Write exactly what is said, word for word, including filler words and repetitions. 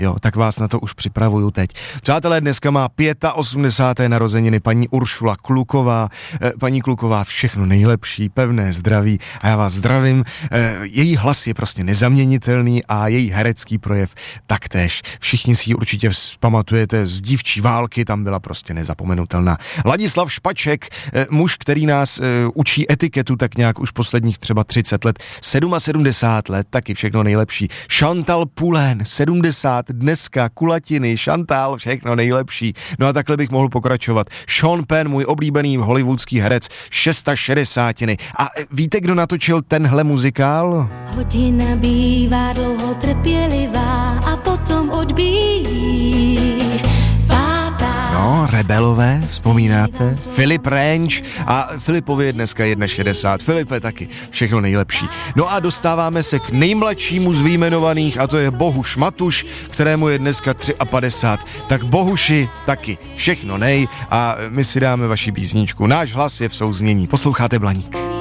Jo, tak vás na to už připravuju teď. Přátelé, dneska má osmdesáté páté narozeniny paní Uršula Kluková. Paní Kluková, všechno nejlepší, pevné zdraví a já vás zdravím. Její hlas je prostě nezaměnitelný a její herecký projev taktéž. Všichni si ji určitě pamatujete z Dívčí války, tam byla prostě nezapomenutelná. Ladislav Špaček, muž, který nás učí etiketu tak nějak už posledních třeba třicet let, sedmdesát sedm let, taky všechno nejlepší. Chantal Poulain, sedmdesát, dneska kulatiny, Chantal, všechno nejlepší. No a takhle bych mohl pokračovat. Sean Penn, můj oblíbený hollywoodský herec, šedesáti. A víte, kdo natočil tenhle muzikál? Hodina bývá dlouho trpělivá a potom odbíjí. No, Rebelové, vzpomínáte? Filip Range a Filipovi je dneska šedesát jedna. Filipe taky, všechno nejlepší. No a dostáváme se k nejmladšímu z výjmenovaných a to je Bohuš Matuš, kterému je dneska padesát tři. Tak Bohuši taky, všechno nej a my si dáme vaši písničku. Náš hlas je v souznění. Posloucháte Blaník.